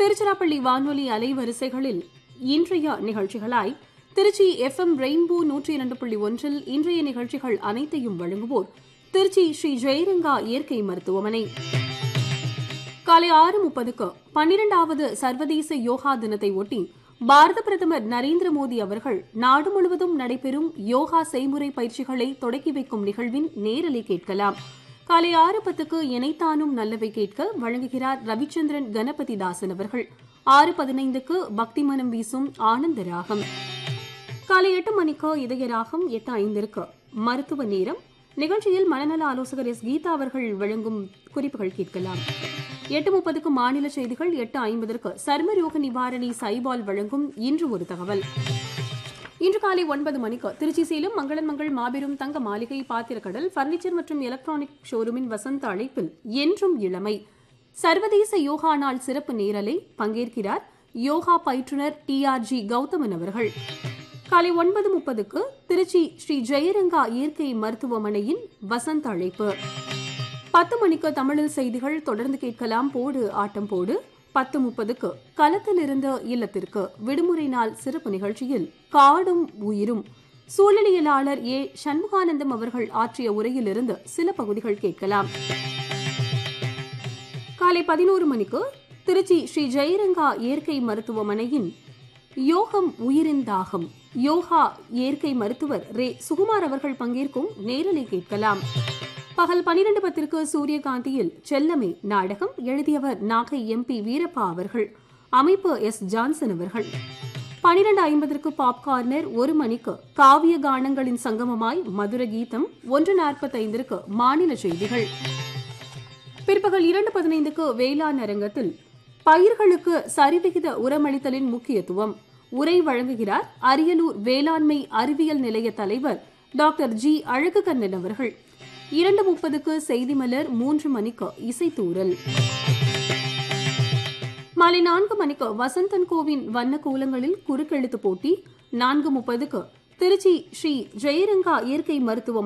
திருச்சிராப்பள்ளி வானொலி அலைவரிசைகளில் இன்றைய நிகழ்ச்சிகளாய் திருச்சி FM ரெயின்போ 102.1 இன்றைய நிகழ்ச்சிகள் அனைத்தையும் வழங்குவோர் திருச்சி ஸ்ரீ ஜெயரங்கா இயற்கை மருத்துவமனை. காலை 6:30க்கு 12வது சர்வதேச யோகா தினத்தை ஒட்டி பாரத பிரதமர் நரேந்திர மோடி அவர்கள் நாடு முழுவதும் நடைபெறும் யோகா செய்முறை பயிற்சிகளை தொடக்கி வைக்கும் நிகழ்வின் நேரலை கேட்கலாம். காலை 6:10க்கு இணைத்தானும் நல்லவை கேட்க வழங்குகிறார் ரவிச்சந்திரன் கணபதி தாசன் அவர்கள். 6:15க்கு பக்தி மனம் வீசும் ஆனந்த ராகம். காலை 8 மணிக்கு இதய ராகம். 8:05க்கு மருத்துவ நேரம் நிகழ்ச்சியில் மனநல ஆலோசகர் எஸ் கீதா அவர்கள் வழங்கும் குறிப்புகள் கேட்கலாம். 8:30க்கு மாநில செய்திகள். 8:50க்கு சர்மரோக நிவாரணி சைபால் வழங்கும் இன்று ஒரு தகவல். இன்று காலை 9 மணிக்கு திருச்சி சேலம் மங்களன் மங்கள் மாபெரும் தங்க மாளிகை பாத்திரக்கடல் பர்னிச்சர் மற்றும் எலக்ட்ரானிக் ஷோரூமின் வசந்த அழைப்பில் என்றும் இளமை சர்வதேச யோகா நாள் சிறப்பு நேரலை பங்கேற்கிறார் யோகா பயிற்றுனர் TRG கௌதமன் அவர்கள். காலை 9:30க்கு திருச்சி ஸ்ரீ ஜெயரங்கா இயற்கை மருத்துவமனையின் வசந்த அழைப்பு. 10 மணிக்கு தமிழில் செய்திகள் தொடர்ந்து கேட்கலாம். போடு ஆட்டம் போடு. 10:30க்கு களத்திலிருந்து இல்லத்திற்கு விடுமுறை நாள் சிறப்பு நிகழ்ச்சியில் காடும் உயிரும் சூழலியலாளர் A. சண்முகானந்தம் அவர்கள் ஆற்றிய உரையிலிருந்து சில பகுதிகள் கேட்கலாம். காலை 11 மணிக்கு திருச்சி ஸ்ரீ ஜெயரங்கா இயற்கை மருத்துவமனையின் யோகம் உயிரின் தாகம் யோகா இயற்கை மருத்துவர் ரே. சுகுமார் அவர்கள் பங்கேற்கும் நேரலை கேட்கலாம். பகல் 12:10க்கு சூரியகாந்தியில் செல்லமே நாடகம் எழுதியவர் நாகை MP வீரப்பா அவர்கள். அமைப்பு S. ஜான்சன் அவர்கள். 12:50க்கு பாப்கார்னர். 1 மணிக்கு காவிய கானங்களின் சங்கமமாய் மதுர கீதம். 1:45க்கு மாநில செய்திகள். பிற்பகல் 2:15க்கு வேளாண் அரங்கத்தில் பயிர்களுக்கு சரிவிகித உரமளித்தலின் முக்கியத்துவம் உரை வழங்குகிறார் அரியலூர் வேளாண்மை அறிவியல் நிலைய தலைவர் டாக்டர் G. அழகுகண்ணன் அவர்கள். 2:30க்கு செய்தி மலர். 3 மணிக்கு இசைத்தூரல். மாலை 4 மணிக்கு வசந்தன் கோவின் வண்ண கோலங்களில் குறுக்கெழுத்து போட்டி. 4:30க்கு திருச்சி ஸ்ரீ ஜெயரங்கா இயற்கை மருத்துவம்